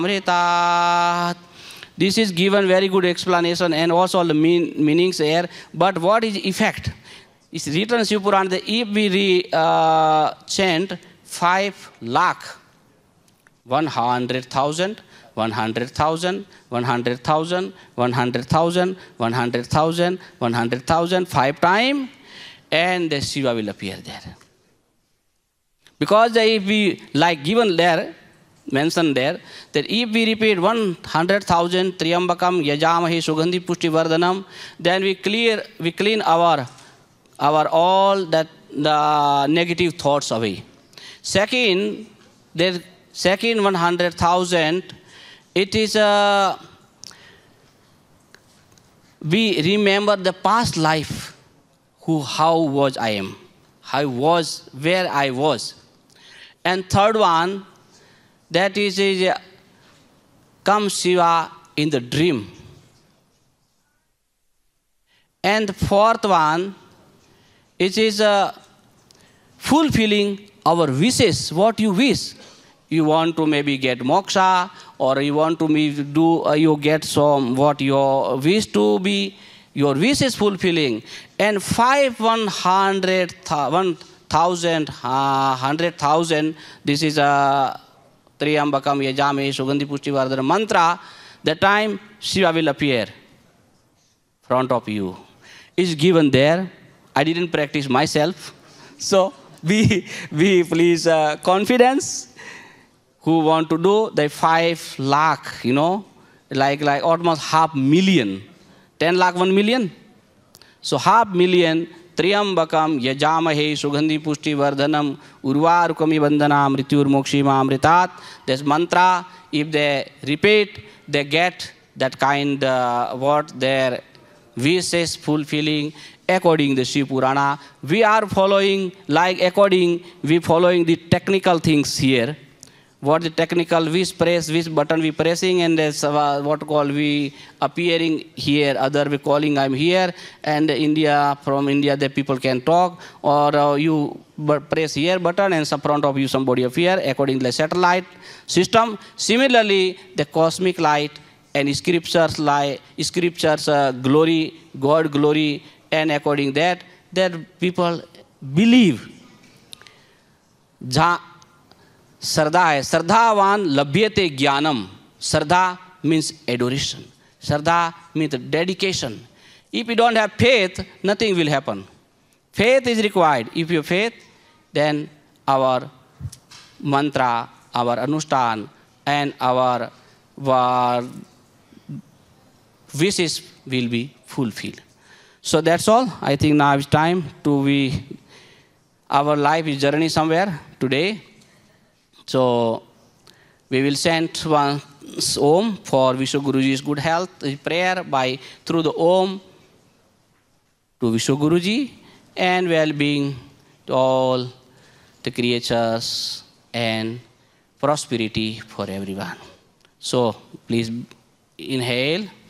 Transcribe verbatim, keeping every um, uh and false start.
amritat. This is given very good explanation and also all the mean, meanings here. But what is effect? It's written Shiv Purana that if we re, uh, chant five lakh, one hundred thousand, one hundred thousand, one hundred thousand, one hundred thousand, one hundred thousand, one hundred thousand, five times, and the Shiva will appear there. Because if we, like given there, mentioned there, that if we repeat one hundred thousand Triambakam Yajamahe Sugandhi Pushti Vardhanam, then we clear, we clean our, our all that the negative thoughts away. Second, there, second one hundred thousand, it is a, we remember the past life, who, how was I am, how was, where I was. And third one, that is, is come Shiva in the dream. And fourth one, it is uh, fulfilling our wishes, what you wish. You want to maybe get moksha, or you want to maybe do, uh, you get some, what your wish to be, your wish is fulfilling. And five, one hundred, one thousand, uh, hundred thousand, this is a Triambakam Yajame Sugandhi Pushti Vardhana mantra, the time Shiva will appear front of you. Is given there. I didn't practice myself. So be, be please uh, confidence. Who want to do the five lakh, you know, like, like almost half million. Ten lakh, one million. So half million, Triambakam Yajamahe Sugandhi Pushti Vardhanam Urvarukami Bandana Mrityur Mokshima Amritat. This mantra, if they repeat, they get that kind uh, what their wishes fulfilling according to Shiv Purana. We are following, like according, we following the technical things here. What the technical, which press, which button we pressing, and there's uh, what call we appearing here, other we calling I'm here, and India, from India the people can talk, or uh, you press here button and some front of you somebody appear according to the satellite system. Similarly, the cosmic light and scriptures light, scriptures uh, glory, God glory, and according that, that people believe. Ja, Sardha hai. Sardhavan labhyate jnanam. Sardha means adoration. Sardha means dedication. If you don't have faith, nothing will happen. Faith is required. If you have faith, then our mantra, our anustan, and our, our wishes will be fulfilled. So that's all. I think now it's time to be, our life is journey somewhere today. So we will send one Om for Vishwa Guruji's good health, prayer by through the Om to Vishwa Guruji, and well-being to all the creatures and prosperity for everyone. So please inhale.